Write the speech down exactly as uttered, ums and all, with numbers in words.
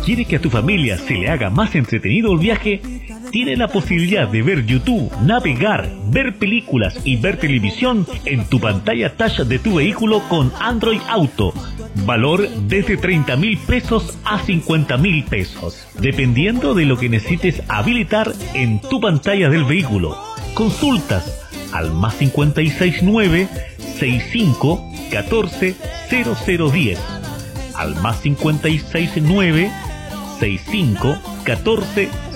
¿Quiere que a tu familia se le haga más entretenido el viaje? Tiene la posibilidad de ver YouTube, navegar, ver películas y ver televisión en tu pantalla touch de tu vehículo con Android Auto. Valor desde treinta mil pesos a cincuenta mil pesos, dependiendo de lo que necesites habilitar en tu pantalla del vehículo. Consultas al más cincuenta y seis nueve, sesenta y cinco, catorce, cero cero diez, al más cincuenta y seis nueve, sesenta y cinco, catorce,